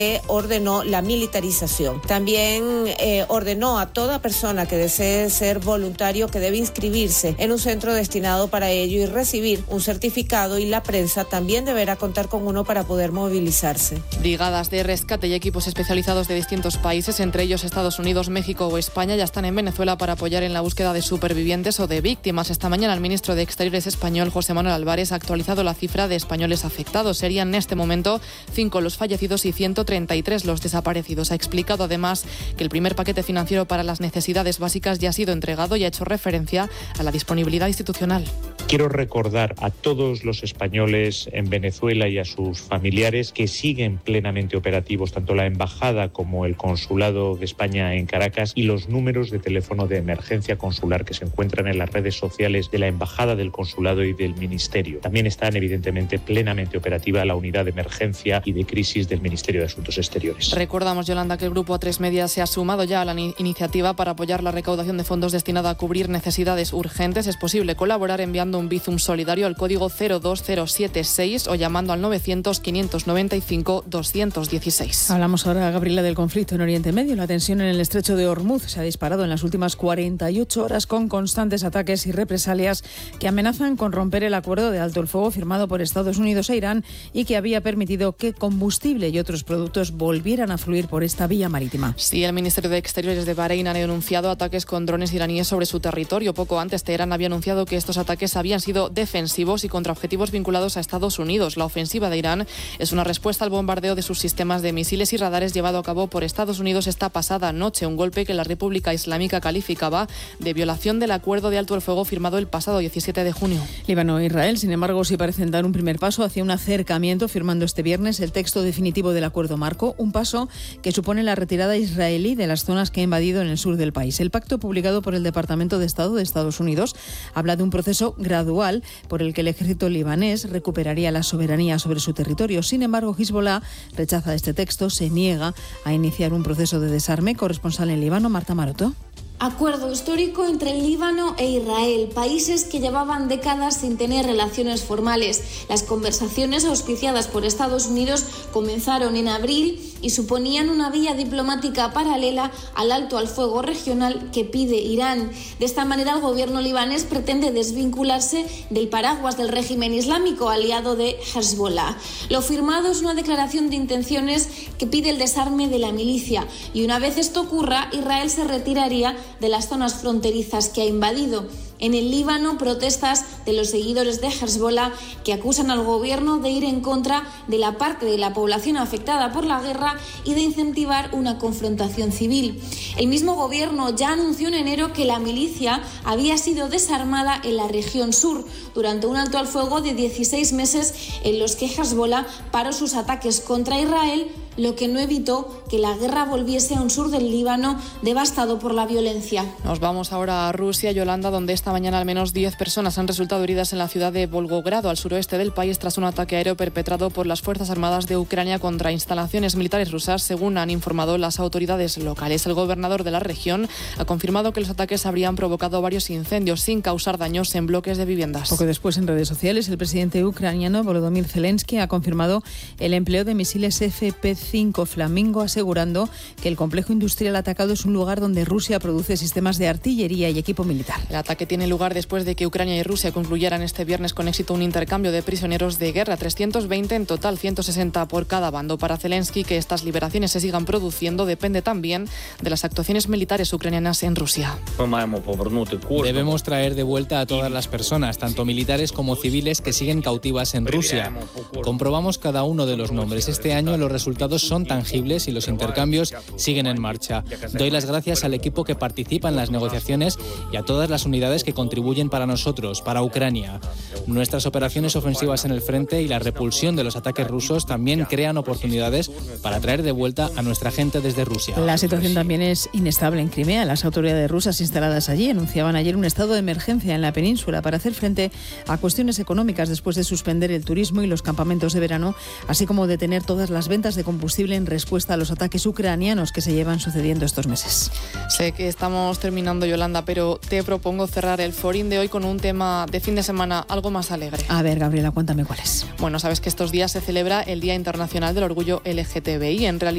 ordenó la militarización. También ordenó a toda persona que desee ser voluntario que debe inscribirse en un centro destinado para ello y recibir un certificado, y la prensa también deberá contar con uno para poder movilizarse. Brigadas de rescate y equipos especializados de distintos países, entre ellos Estados Unidos, México o España, ya están en Venezuela para apoyar en la búsqueda de supervivientes o de víctimas. Esta mañana el ministro de Exteriores español, José Manuel Álvarez, ha actualizado la cifra de españoles afectados. Serían en este momento 5 los fallecidos y 133 los desaparecidos. Ha explicado además que el primer paquete financiero para las necesidades básicas ya ha sido entregado y ha hecho referencia a la disponibilidad institucional. Quiero recordar a todos los españoles en Venezuela y a sus familiares que siguen plenamente operativos tanto la embajada como el consulado de España en Caracas, y los números de teléfono de emergencia consular que se encuentran en las redes sociales de la embajada, del consulado y del ministerio. También están evidentemente plenamente operativa la unidad de emergencia y de crisis del Ministerio de Asuntos Exteriores. Recordamos, Yolanda, que el grupo A3 Media se ha sumado ya a la iniciativa para apoyar la recaudación de fondos destinada a cubrir necesidades urgentes. Es posible colaborar enviando un Bizum solidario al código 02076 o llamando al 900-595-216. Hablamos ahora, Gabriela, del conflicto en Oriente Medio. La tensión en el estrecho de Hormuz se ha disparado en las últimas 48 horas con constantes ataques y represalias que amenazan con romper el acuerdo de alto el fuego firmado por Estados Unidos e Irán y que había permitido que combustible y otros productos volvieran a fluir por esta vía marítima. Sí, el Ministerio de Exteriores de Bahrein ha denunciado ataques con drones iraníes sobre su territorio. Poco antes, Teherán había anunciado que estos ataques habían sido defensivos y contra objetivos vinculados a Estados Unidos. La ofensiva de Irán es una respuesta al bombardeo de sus sistemas de misiles y radares llevado a cabo por Estados Unidos esta pasada noche, un golpe que la República Islámica calificaba de violación del acuerdo de alto el fuego firmado el pasado 17 de junio. Líbano e Israel, sin embargo, sí parecen dar un primer paso hacia un acercamiento, firmando este viernes el texto definitivo del acuerdo marco, un paso que supone la retirada israelí de las zonas que ha invadido en el sur del país. El pacto, publicado por el Departamento de Estado de Estados Unidos, habla de un proceso gradual por el que el ejército libanés recuperaría la soberanía sobre su territorio. Sin embargo, Hezbollah rechaza este texto, se niega a iniciar un proceso de desarme. Corresponsal en Líbano, Marta Maroto. Acuerdo histórico entre el Líbano e Israel, países que llevaban décadas sin tener relaciones formales. Las conversaciones auspiciadas por Estados Unidos comenzaron en abril y suponían una vía diplomática paralela al alto al fuego regional que pide Irán. De esta manera, el gobierno libanés pretende desvincularse del paraguas del régimen islámico aliado de Hezbollah. Lo firmado es una declaración de intenciones que pide el desarme de la milicia, y una vez esto ocurra, Israel se retiraría de las zonas fronterizas que ha invadido. En el Líbano, protestas de los seguidores de Hezbollah que acusan al gobierno de ir en contra de la parte de la población afectada por la guerra y de incentivar una confrontación civil. El mismo gobierno ya anunció en enero que la milicia había sido desarmada en la región sur durante un alto al fuego de 16 meses en los que Hezbollah paró sus ataques contra Israel, lo que no evitó que la guerra volviese a un sur del Líbano devastado por la violencia. Nos vamos ahora a Rusia, Yolanda, donde esta mañana al menos 10 personas han resultado heridas en la ciudad de Volgogrado, al suroeste del país, tras un ataque aéreo perpetrado por las Fuerzas Armadas de Ucrania contra instalaciones militares rusas, según han informado las autoridades locales. El gobernador de la región ha confirmado que los ataques habrían provocado varios incendios sin causar daños en bloques de viviendas. Poco después, en redes sociales, el presidente ucraniano Volodymyr Zelensky ha confirmado el empleo de misiles FP-5 Flamingo, asegurando que el complejo industrial atacado es un lugar donde Rusia produce sistemas de artillería y equipo militar. El ataque tiene lugar después de que Ucrania y Rusia concluyeran este viernes con éxito un intercambio de prisioneros de guerra, 320 en total, 160 por cada bando. Para Zelensky, que estas liberaciones se sigan produciendo depende también de las actuaciones militares ucranianas en Rusia. Debemos traer de vuelta a todas las personas, tanto militares como civiles, que siguen cautivas en Rusia. Comprobamos cada uno de los nombres. Este año los resultados son tangibles y los intercambios siguen en marcha. Doy las gracias al equipo que participa en las negociaciones y a todas las unidades que contribuyen para nosotros, para Ucrania. Nuestras operaciones ofensivas en el frente y la repulsión de los ataques rusos también crean oportunidades para traer de vuelta a nuestra gente desde Rusia. La situación también es inestable en Crimea. Las autoridades rusas instaladas allí anunciaban ayer un estado de emergencia en la península para hacer frente a cuestiones económicas después de suspender el turismo y los campamentos de verano, así como detener todas las ventas de combustible en respuesta a los ataques ucranianos que se llevan sucediendo estos meses. Sé que estamos terminando, Yolanda, pero te propongo cerrar el Forín de hoy con un tema de fin de semana algo más alegre. A ver, Gabriela, cuéntame cuál es. Bueno, sabes que estos días se celebra el Día Internacional del Orgullo LGTBI. En realidad,